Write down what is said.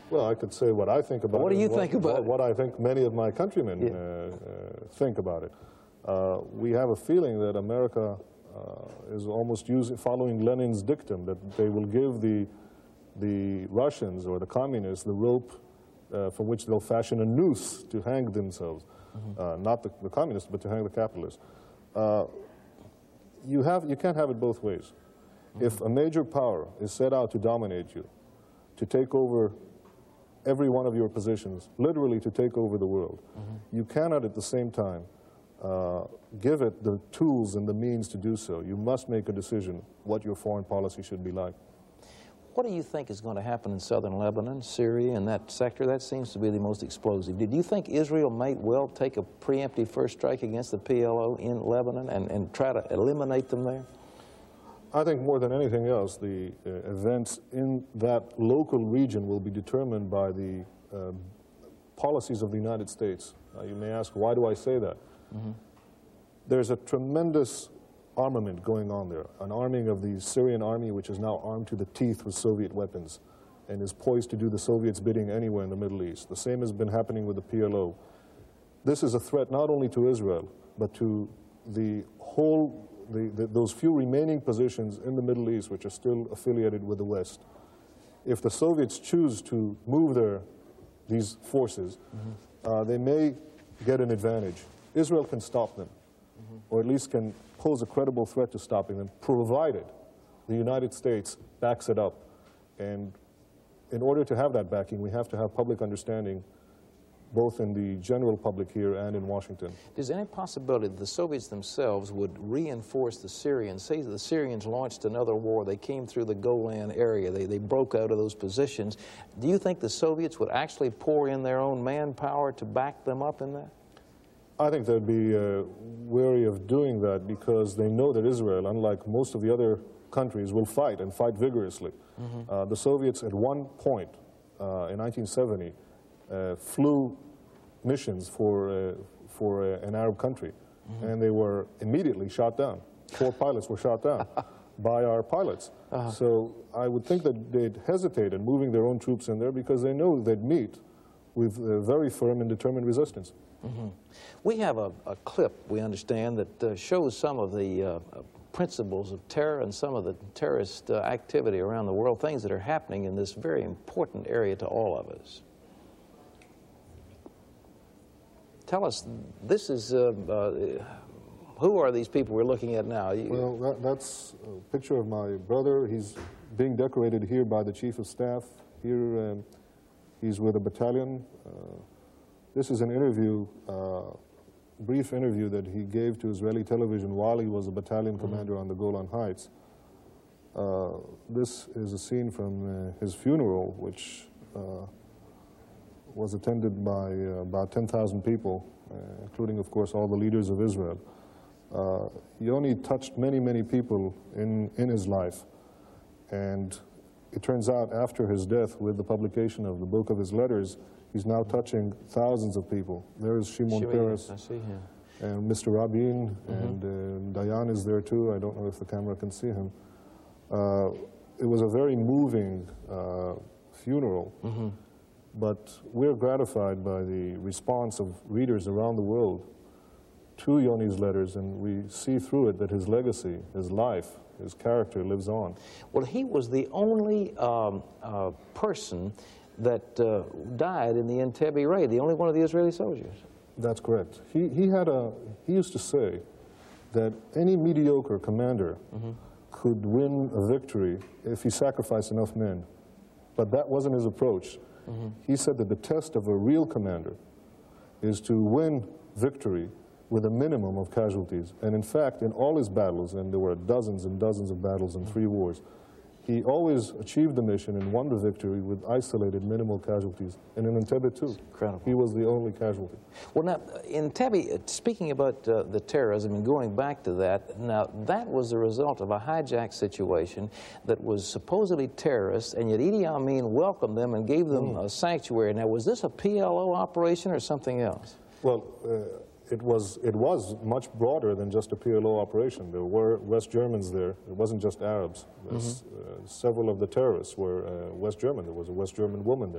Well, I could say what I think about it. What do you think about it? What I think many of my countrymen think about it. We have a feeling that America is almost following Lenin's dictum, that they will give the Russians or the communists the rope from which they'll fashion a noose to hang themselves. Not the communists, but to hang the capitalists. You can't have it both ways. If a major power is set out to dominate you, to take over every one of your positions, literally to take over the world, you cannot at the same time give it the tools and the means to do so. You must make a decision what your foreign policy should be like. What do you think is going to happen in southern Lebanon, Syria, and that sector? That seems to be the most explosive. Did you think Israel might well take a preemptive first strike against the PLO in Lebanon and try to eliminate them there? I think more than anything else, the events in that local region will be determined by the policies of the United States. You may ask, why do I say that? There's a tremendous armament going on there, an arming of the Syrian army, which is now armed to the teeth with Soviet weapons and is poised to do the Soviets' bidding anywhere in the Middle East. The same has been happening with the PLO. This is a threat not only to Israel, but to the whole, those few remaining positions in the Middle East which are still affiliated with the West. If the Soviets choose to move these forces, they may get an advantage. Israel can stop them, or at least can pose a credible threat to stopping them, provided the United States backs it up. And in order to have that backing, we have to have public understanding, both in the general public here and in Washington. Is there any possibility that the Soviets themselves would reinforce the Syrians? Say the Syrians launched another war, they came through the Golan area, they broke out of those positions. Do you think the Soviets would actually pour in their own manpower to back them up in that? I think they'd be wary of doing that because they know that Israel, unlike most of the other countries, will fight and fight vigorously. The Soviets at one point in 1970 flew missions for an Arab country, and they were immediately shot down. 4 pilots were shot down by our pilots. So I would think that they'd hesitate in moving their own troops in there because they know they'd meet with very firm and determined resistance. We have a clip, we understand, that shows some of the principles of terror and some of the terrorist activity around the world, things that are happening in this very important area to all of us. Tell us, this is, who are these people we're looking at now? Well, that's a picture of my brother. He's being decorated here by the Chief of Staff. Here he's with a battalion. This is an interview, brief interview that he gave to Israeli television while he was a battalion commander on the Golan Heights. This is a scene from his funeral, which was attended by about 10,000 people, including, of course, all the leaders of Israel. Yoni touched many, many people in his life, and it turns out after his death, with the publication of the book of his letters, he's now touching thousands of people. There is Shimon Peres, I see him. And Mr. Rabin, and Dayan is there too. I don't know if the camera can see him. It was a very moving funeral, but we're gratified by the response of readers around the world to Yoni's letters, and we see through it that his legacy, his life, his character lives on. Well, he was the only person that died in the Entebbe raid, the only one of the Israeli soldiers. That's correct. He used to say that any mediocre commander could win a victory if he sacrificed enough men, but that wasn't his approach. He said that the test of a real commander is to win victory with a minimum of casualties. And in fact, in all his battles, and there were dozens and dozens of battles in 3 wars, he always achieved the mission and won the victory with isolated, minimal casualties. And in Entebbe, too, incredible. He was the only casualty. Well, now, in Entebbe, speaking about the terrorism and going back to that, now, that was the result of a hijack situation that was supposedly terrorist, and yet Idi Amin welcomed them and gave them a sanctuary. Now, was this a PLO operation or something else? Well, it was much broader than just a PLO operation. There were West Germans there. It wasn't just Arabs. Several of the terrorists were West German. There was a West German woman there.